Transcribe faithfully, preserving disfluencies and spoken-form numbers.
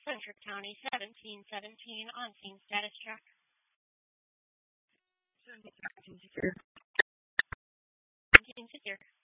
Frederick County, seventeen seventeen, on scene status check. seventeen secure. seventeen secure.